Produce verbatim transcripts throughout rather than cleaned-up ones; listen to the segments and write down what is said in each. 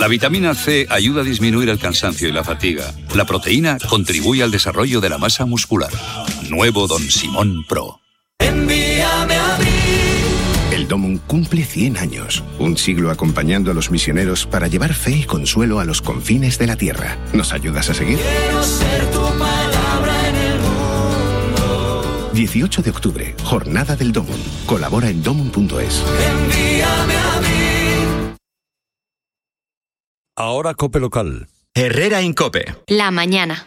La vitamina C ayuda a disminuir el cansancio y la fatiga. La proteína contribuye al desarrollo de la masa muscular. Nuevo Don Simón Pro. Envíame a mí. El Domum cumple cien años, un siglo acompañando a los misioneros para llevar fe y consuelo a los confines de la tierra. ¿Nos ayudas a seguir? Quiero ser tu palabra en el mundo. dieciocho de octubre, Jornada del Domum. Colabora en domum punto es. Envíame a mí. Ahora COPE Local. Herrera en COPE. La mañana.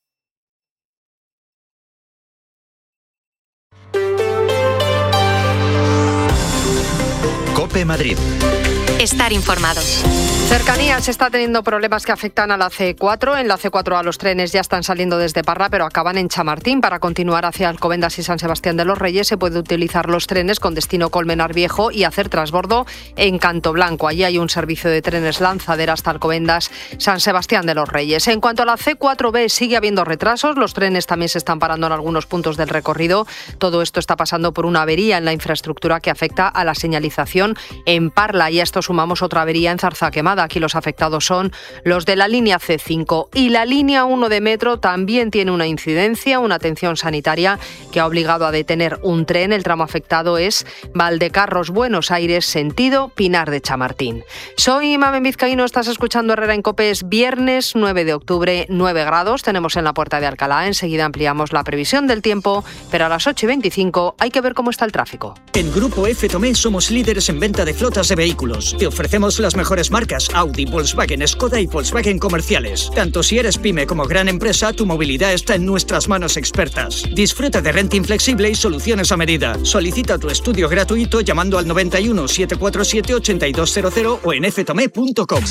COPE Madrid. Estar informados. Cercanías está teniendo problemas que afectan a la ce cuatro. En la ce cuatro A los trenes ya están saliendo desde Parla, pero acaban en Chamartín. Para continuar hacia Alcobendas y San Sebastián de los Reyes se puede utilizar los trenes con destino Colmenar Viejo y hacer transbordo en Canto Blanco. Allí hay un servicio de trenes lanzadera hasta Alcobendas, San Sebastián de los Reyes. En cuanto a la ce cuatro be, sigue habiendo retrasos. Los trenes también se están parando en algunos puntos del recorrido. Todo esto está pasando por una avería en la infraestructura que afecta a la señalización en Parla. Y a esto sumamos otra avería en Zarzaquemada. Aquí los afectados son los de la línea ce cinco. Y la línea uno de metro también tiene una incidencia, una atención sanitaria que ha obligado a detener un tren. El tramo afectado es Valdecarros, Buenos Aires, sentido Pinar de Chamartín. Soy Mamen Vizcaíno, estás escuchando Herrera en COPE. Es viernes nueve de octubre, nueve grados. Tenemos en la Puerta de Alcalá. Enseguida ampliamos la previsión del tiempo, pero a las ocho y veinticinco hay que ver cómo está el tráfico. En Grupo F Tomé somos líderes en venta de flotas de vehículos. Te ofrecemos las mejores marcas Audi, Volkswagen, Skoda y Volkswagen comerciales. Tanto si eres pyme como gran empresa, tu movilidad está en nuestras manos expertas. Disfruta de renting flexible y soluciones a medida. Solicita tu estudio gratuito llamando al noventa y uno, setecientos cuarenta y siete, ochenta y dos cero cero o en f tomé punto com.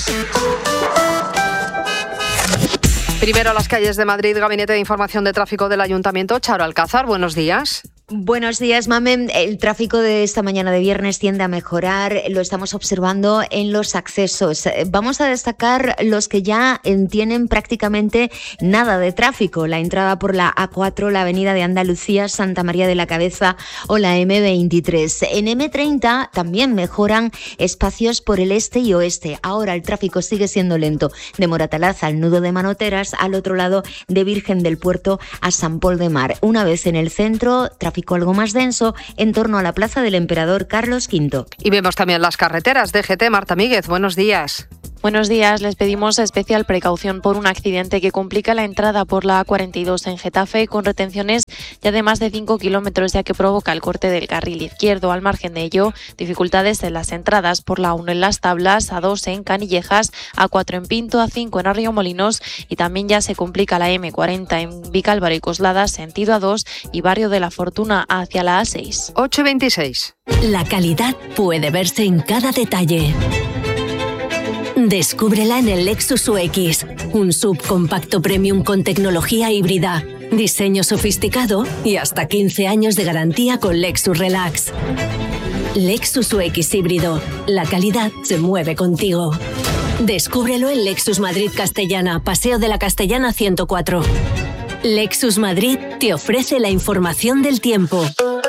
Primero las calles de Madrid. Gabinete de Información de Tráfico del Ayuntamiento. Charo Alcázar, buenos días. Buenos días, Mamen. El tráfico de esta mañana de viernes tiende a mejorar. Lo estamos observando en los accesos. Vamos a destacar los que ya tienen prácticamente nada de tráfico. La entrada por la A cuatro, la avenida de Andalucía, Santa María de la Cabeza o la eme veintitrés. En eme treinta también mejoran espacios por el este y oeste. Ahora el tráfico sigue siendo lento. De Moratalaz al nudo de Manoteras, al otro lado de Virgen del Puerto a San Pol de Mar. Una vez en el centro, tráfico algo más denso en torno a la Plaza del Emperador Carlos quinto. Y vemos también las carreteras. D G T, Marta Míguez, buenos días. Buenos días, les pedimos especial precaución por un accidente que complica la entrada por la A cuarenta y dos en Getafe con retenciones ya de más de cinco kilómetros, ya que provoca el corte del carril izquierdo. Al margen de ello, dificultades en las entradas por la uno en Las Tablas, A dos en Canillejas, A cuatro en Pinto, A cinco en Arroyomolinos y también ya se complica la eme cuarenta en Vicálvaro y Coslada, sentido A dos y Barrio de la Fortuna hacia la A seis. ocho y veintiséis. La calidad puede verse en cada detalle. Descúbrela en el Lexus U X, un subcompacto premium con tecnología híbrida, diseño sofisticado y hasta quince años de garantía con Lexus Relax. Lexus U X híbrido, la calidad se mueve contigo. Descúbrelo en Lexus Madrid Castellana, Paseo de la Castellana ciento cuatro. Lexus Madrid te ofrece la información del tiempo.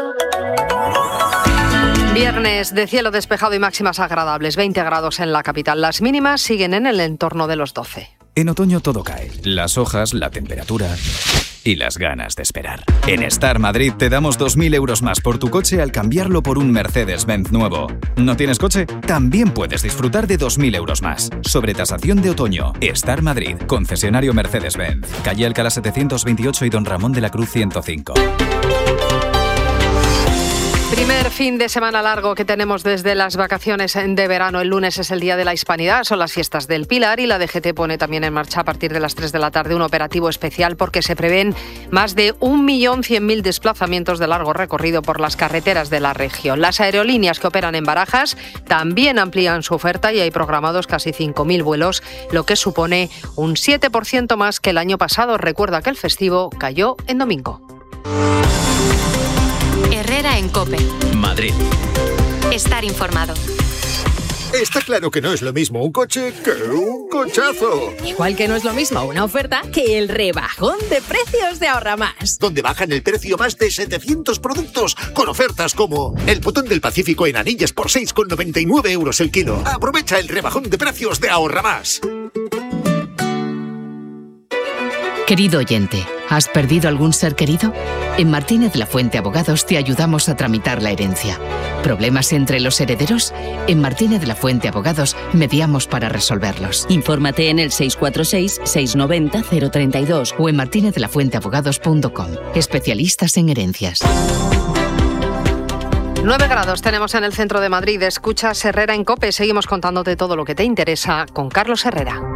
Viernes de cielo despejado y máximas agradables, veinte grados en la capital. Las mínimas siguen en el entorno de los doce. En otoño todo cae. Las hojas, la temperatura y las ganas de esperar. En Star Madrid te damos dos mil euros más por tu coche al cambiarlo por un Mercedes-Benz nuevo. ¿No tienes coche? También puedes disfrutar de dos mil euros más. Sobre tasación de otoño. Star Madrid, concesionario Mercedes-Benz. Calle Alcalá setecientos veintiocho y Don Ramón de la Cruz ciento cinco. Primer fin de semana largo que tenemos desde las vacaciones de verano. El lunes es el Día de la Hispanidad, son las fiestas del Pilar y la D G T pone también en marcha a partir de las tres de la tarde un operativo especial porque se prevén más de un millón cien mil desplazamientos de largo recorrido por las carreteras de la región. Las aerolíneas que operan en Barajas también amplían su oferta y hay programados casi cinco mil vuelos, lo que supone un siete por ciento más que el año pasado. Recuerda que el festivo cayó en domingo. Herrera en COPE. Madrid. Estar informado. Está claro que no es lo mismo un coche que un cochazo. Igual que no es lo mismo una oferta que el rebajón de precios de Ahorra Más. Donde bajan el precio más de setecientos productos con ofertas como el botón del Pacífico en anillas por seis con noventa y nueve euros el kilo. Aprovecha el rebajón de precios de Ahorra Más. Querido oyente, ¿has perdido algún ser querido? En Martínez La Fuente Abogados te ayudamos a tramitar la herencia. ¿Problemas entre los herederos? En Martínez La Fuente Abogados mediamos para resolverlos. Infórmate en el seis cuatro seis, seis nueve cero, cero tres dos o en martinez de la fuente abogados punto com. Especialistas en herencias. nueve grados tenemos en el centro de Madrid. Escuchas Herrera en COPE. Seguimos contándote todo lo que te interesa con Carlos Herrera.